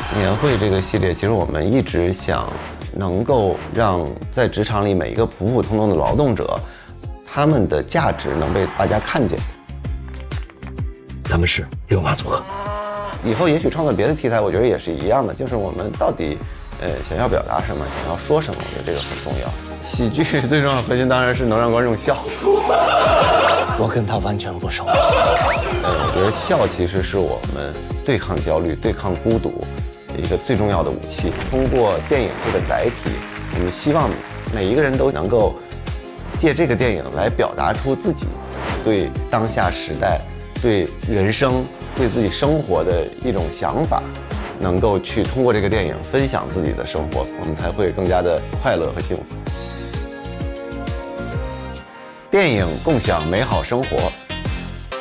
年会这个系列，其实我们一直想能够让在职场里每一个普普通通的劳动者，他们的价值能被大家看见。 咱们是六马组合， 以后也许创作别的题材，我觉得也是一样的，就是我们到底想要表达什么，想要说什么，我觉得这个很重要。喜剧最重要的核心当然是能让观众笑。 我跟他完全不熟。 我觉得笑其实是我们对抗焦虑、对抗孤独一个最重要的武器。通过电影这个载体，我们希望每一个人都能够借这个电影来表达出自己对当下时代、对人生、对自己生活的一种想法，能够去通过这个电影分享自己的生活，我们才会更加的快乐和幸福。电影共享美好生活。